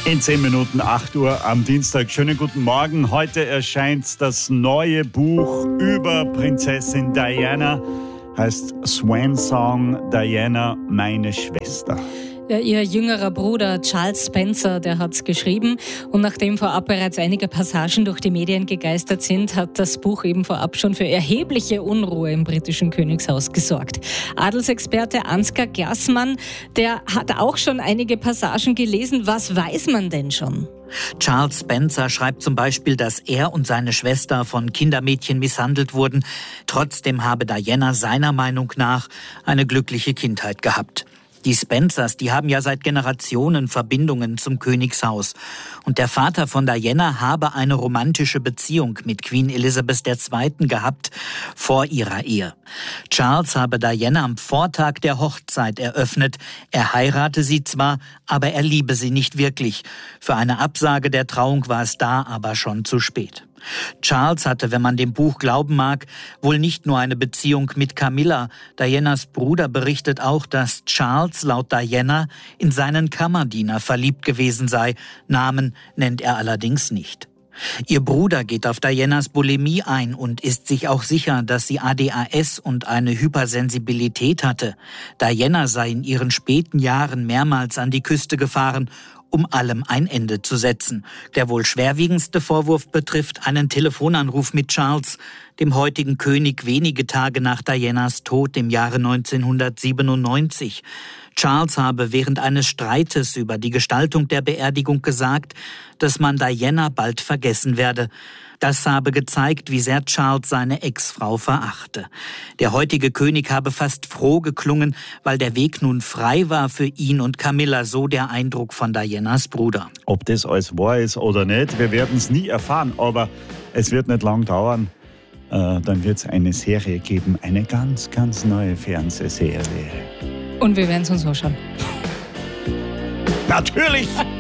In 10 Minuten 8 Uhr am Dienstag. Schönen guten Morgen. Heute erscheint das neue Buch über Prinzessin Diana. Heißt Swan Song, Diana, meine Schwester. Ja, ihr jüngerer Bruder Charles Spencer, der hat's geschrieben. Und nachdem vorab bereits einige Passagen durch die Medien gegeistert sind, hat das Buch eben vorab schon für erhebliche Unruhe im britischen Königshaus gesorgt. Adelsexperte Ansgar Glassmann, der hat auch schon einige Passagen gelesen. Was weiß man denn schon? Charles Spencer schreibt zum Beispiel, dass er und seine Schwester von Kindermädchen misshandelt wurden. Trotzdem habe Diana seiner Meinung nach eine glückliche Kindheit gehabt. Die Spencers, die haben ja seit Generationen Verbindungen zum Königshaus. Und der Vater von Diana habe eine romantische Beziehung mit Queen Elizabeth II. Gehabt vor ihrer Ehe. Charles habe Diana am Vortag der Hochzeit eröffnet. Er heirate sie zwar, aber er liebe sie nicht wirklich. Für eine Absage der Trauung war es da aber schon zu spät. Charles hatte, wenn man dem Buch glauben mag, wohl nicht nur eine Beziehung mit Camilla. Dianas Bruder berichtet auch, dass Charles laut Diana in seinen Kammerdiener verliebt gewesen sei. Namen nennt er allerdings nicht. Ihr Bruder geht auf Dianas Bulimie ein und ist sich auch sicher, dass sie ADHS und eine Hypersensibilität hatte. Diana sei in ihren späten Jahren mehrmals an die Küste gefahren, um allem ein Ende zu setzen. Der wohl schwerwiegendste Vorwurf betrifft einen Telefonanruf mit Charles, dem heutigen König, wenige Tage nach Dianas Tod im Jahre 1997. Charles habe während eines Streites über die Gestaltung der Beerdigung gesagt, dass man Diana bald vergessen werde. Das habe gezeigt, wie sehr Charles seine Ex-Frau verachte. Der heutige König habe fast froh geklungen, weil der Weg nun frei war für ihn und Camilla, so der Eindruck von Dianas Bruder. Ob das alles wahr ist oder nicht, wir werden es nie erfahren, aber es wird nicht lang dauern. Dann wird es eine Serie geben, eine ganz, ganz neue Fernsehserie. Und wir werden es uns anschauen. Natürlich!